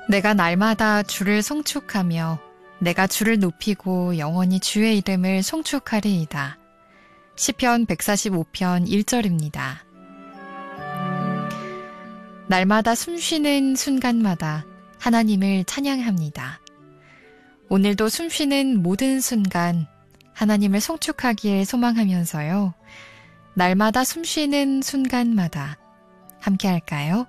내가 날마다 주를 송축하며 내가 주를 높이고 영원히 주의 이름을 송축하리이다. 시편 145편 1절입니다. 날마다 숨쉬는 순간마다 하나님을 찬양합니다. 오늘도 숨쉬는 모든 순간 하나님을 송축하길 소망하면서요. 날마다 숨쉬는 순간마다 함께 할까요?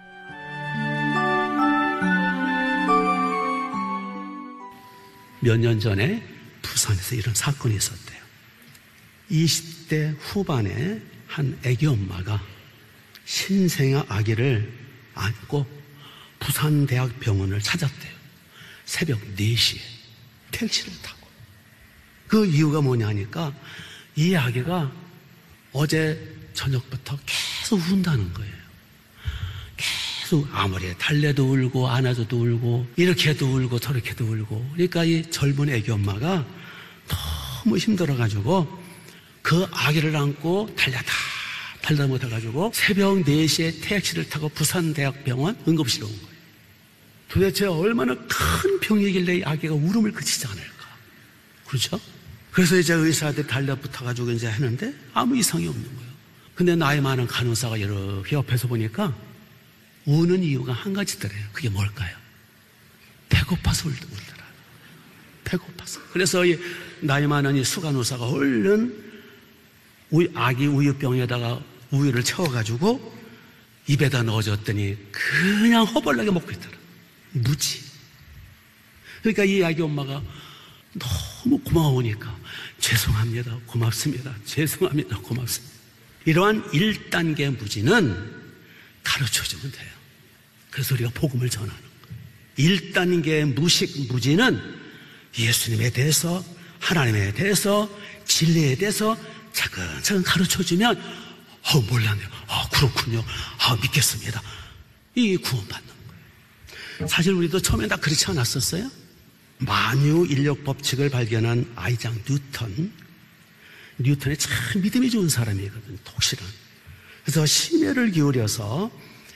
몇 년 전에 부산에서 이런 사건이 있었대요. 20대 후반에 한 아기 엄마가 신생아 아기를 안고 부산대학병원을 찾았대요. 새벽 4시에 택시를 타고. 그 이유가 뭐냐 하니까 이 아기가 어제 저녁부터 계속 운다는 거예요. 계속 아무리 달래도 울고 안아줘도 울고 이렇게도 울고 저렇게도 울고. 그러니까 이 젊은 아기 엄마가 너무 힘들어가지고 그 아기를 안고 달다 못해가지고 새벽 4시에 택시를 타고 부산대학병원 응급실에 온 거예요. 도대체 얼마나 큰 병이길래 이 아기가 울음을 그치지 않을까. 그렇죠? 그래서 이제 의사한테 달려붙어가지고 이제 했는데 아무 이상이 없는 거예요. 근데 나이 많은 간호사가 이렇게 옆에서 보니까 우는 이유가 한 가지더래요. 그게 뭘까요? 배고파서 울더라. 배고파서. 그래서 이 나이 많은 이 수간호사가 얼른 아기 우유병에다가 우유를 채워가지고 입에다 넣어줬더니 그냥 허벌나게 먹고 있더라. 무지. 그러니까 이 아기 엄마가 너무 고마우니까 죄송합니다. 고맙습니다. 죄송합니다. 고맙습니다. 이러한 1단계 무지는 가르쳐주면 돼요. 그래서 우리가 복음을 전하는 거예요. 1단계 무식 무지는 예수님에 대해서, 하나님에 대해서, 진리에 대해서 차근차근 가르쳐주면 몰랐네요. 그렇군요. 믿겠습니다. 이게 구원받는 거예요. 사실 우리도 처음에 다 그렇지 않았었어요? 만유 인력 법칙을 발견한 아이작 뉴턴이 참 믿음이 좋은 사람이거든요. 독실한. 그래서 심혈을 기울여서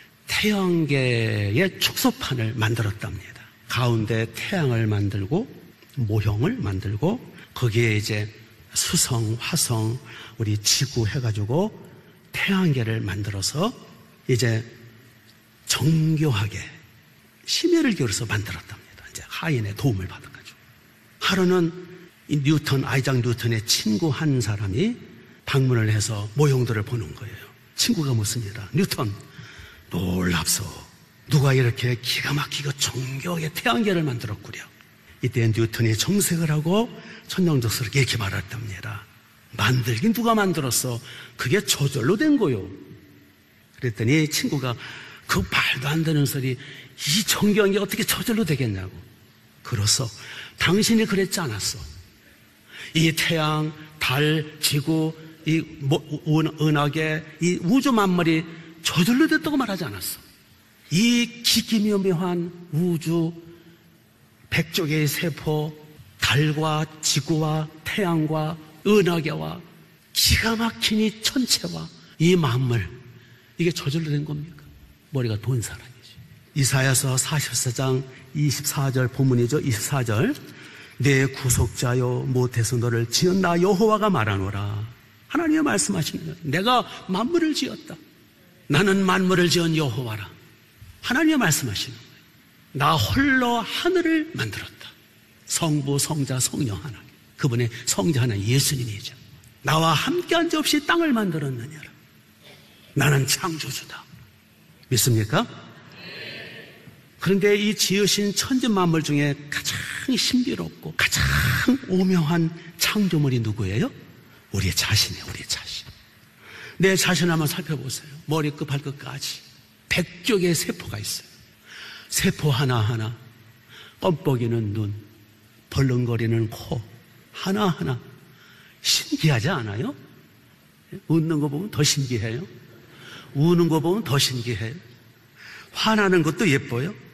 태양계의 축소판을 만들었답니다. 가운데 태양을 만들고 모형을 만들고 거기에 이제 수성, 화성, 우리 지구 해가지고 태양계를 만들어서 이제 정교하게 심혈을 기울여서 만들었답니다. 이제 하인의 도움을 받아가지고. 하루는 이 아이작 뉴턴의 친구 한 사람이 방문을 해서 모형들을 보는 거예요. 친구가 묻습니다. 뉴턴, 놀랍소. 누가 이렇게 기가 막히고 정교하게 태양계를 만들었구려. 이때 뉴턴이 정색을 하고 천정적스럽게 이렇게 말했답니다. 만들긴 누가 만들었어? 그게 저절로 된 거요. 그랬더니 친구가 그 말도 안 되는 소리, 이 정교한 게 어떻게 저절로 되겠냐고. 그래서 당신이 그랬지 않았어. 이 태양, 달, 지구, 이 은하계, 이 우주 만물이 저절로 됐다고 말하지 않았어. 이 기기묘묘한 우주, 100조 개의 세포, 달과 지구와 태양과 은하계와 기가 막힌 이 천체와 이 만물, 이게 저절로 된 겁니까? 머리가 돈 사람이지. 이사야서 44장 24절 본문이죠. 24절. 내 구속자여 못해서 너를 지은 나 여호와가 말하노라. 하나님이 말씀하시는 거예요. 내가 만물을 지었다. 나는 만물을 지은 여호와라. 하나님이 말씀하시는 거예요. 나 홀로 하늘을 만들었다. 성부, 성자, 성령 하나님. 그분의 성자 하나님 예수님이죠. 나와 함께 한 지 없이 땅을 만들었느냐라. 나는 창조주다. 믿습니까? 그런데 이 지으신 천지 만물 중에 가장 신비롭고 가장 오묘한 창조물이 누구예요? 우리 자신이에요. 우리 자신. 내 자신 한번 살펴보세요. 머리끝 발끝까지 100조 개의 세포가 있어요. 세포 하나하나, 껌뻑이는 눈, 벌렁거리는 코 하나하나 신기하지 않아요? 웃는 거 보면 더 신기해요. 우는 거 보면 더 신기해요. 화나는 것도 예뻐요.